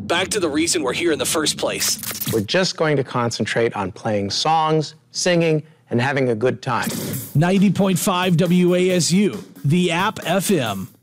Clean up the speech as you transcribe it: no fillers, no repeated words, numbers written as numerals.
back to the reason we're here in the first place. We're just going to concentrate on playing songs, singing, and having a good time. 90.5 WASU, the App FM.